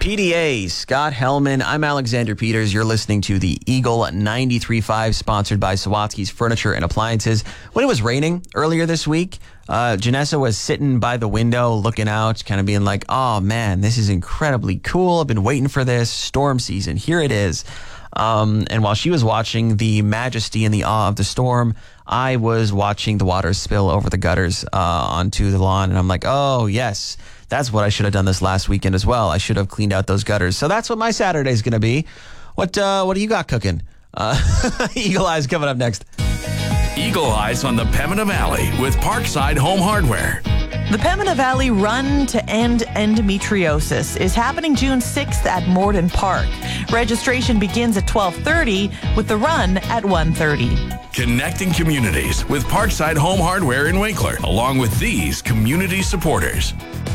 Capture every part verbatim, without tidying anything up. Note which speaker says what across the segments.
Speaker 1: P D A, Scott Hellman. I'm Alexander Peters. You're listening to the Eagle ninety-three point five, sponsored by Sawatsky's Furniture and Appliances. When it was raining earlier this week, uh, Janessa was sitting by the window looking out, kind of being like, oh man, this is incredibly cool. I've been waiting for this. Storm season. Here it is. Um, and while she was watching the majesty and the awe of the storm, I was watching the water spill over the gutters uh, onto the lawn. And I'm like, oh, yes, that's what I should have done this last weekend as well. I should have cleaned out those gutters. So that's what my Saturday's going to be. What uh, what do you got cooking? Uh, Eagle Eyes coming up next.
Speaker 2: Eagle Eyes on the Pembina Valley with Parkside Home Hardware.
Speaker 3: The Pembina Valley Run to End Endometriosis is happening June sixth at Morden Park. Registration begins at twelve thirty with the run at one thirty.
Speaker 2: Connecting communities with Parkside Home Hardware in Winkler, along with these community supporters.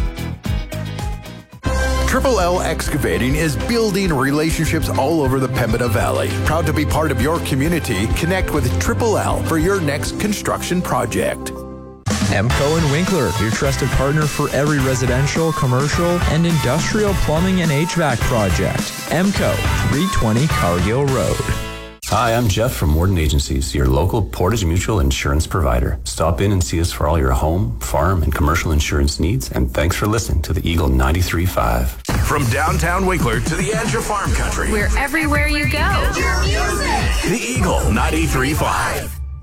Speaker 4: Triple L Excavating is building relationships all over the Pembina Valley. Proud to be part of your community. Connect with Triple L for your next construction project.
Speaker 5: EMCO and Winkler, your trusted partner for every residential, commercial, and industrial plumbing and H V A C project. EMCO, three twenty Cargill Road.
Speaker 6: Hi, I'm Jeff from Warden Agencies, your local Portage Mutual insurance provider. Stop in and see us for all your home, farm, and commercial insurance needs, and thanks for listening to the Eagle ninety-three point five.
Speaker 2: From downtown Winkler to the edge of farm country,
Speaker 7: we're everywhere you go.
Speaker 2: The Eagle ninety-three point five.